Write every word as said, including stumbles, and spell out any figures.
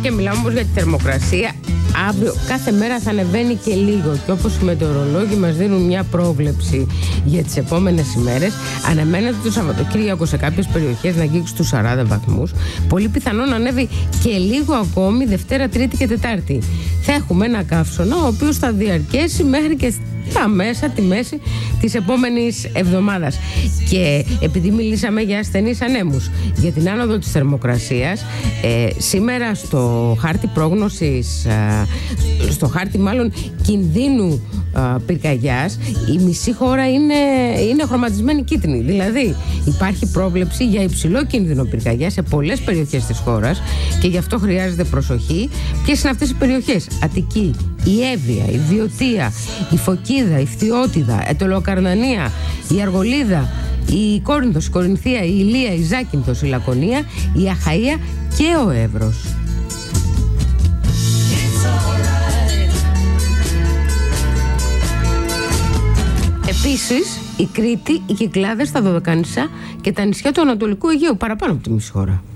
και μιλάμε όμως για τη θερμοκρασία, αύριο κάθε μέρα θα ανεβαίνει και λίγο. Και όπως οι μετεωρολόγοι μας δίνουν μια πρόβλεψη για τις επόμενες ημέρες, αναμένεται το Σαββατοκύριακο σε κάποιες περιοχές να αγγίξει τους σαράντα βαθμούς. Πολύ πιθανόν να ανέβει και λίγο ακόμη Δευτέρα, Τρίτη και Τετάρτη. Θα έχουμε ένα καύσωνα ο οποίος θα διαρκέσει μέχρι και τα μέσα, τη μέση της επόμενης εβδομάδας. Και επειδή μιλήσαμε για ασθενείς ανέμους, για την άνοδο της θερμοκρασίας, ε, σήμερα στο χάρτη πρόγνωσης, ε, στο χάρτη μάλλον κινδύνου ε, πυρκαγιάς, η μισή χώρα είναι, είναι χρωματισμένη κίτρινη. Δηλαδή υπάρχει πρόβλεψη για υψηλό κίνδυνο πυρκαγιάς σε πολλές περιοχές της χώρας και γι' αυτό χρειάζεται προσοχή. Ποιες είναι αυτές οι περιοχές? Αττική, η Εύβοια, η Βιωτία, η Φωκίδα, η Φθιώτιδα, η Αιτωλοκαρνανία, η Αργολίδα, η Κόρινθος, η Κορινθία, η Ηλία, η Ζάκυνθος, η Λακωνία, η Αχαΐα και ο Εύρος. Επίσης, η Κρήτη, οι Κυκλάδες, τα Δωδεκανησά και τα νησιά του Ανατολικού Αιγαίου, παραπάνω από τη μισή χώρα.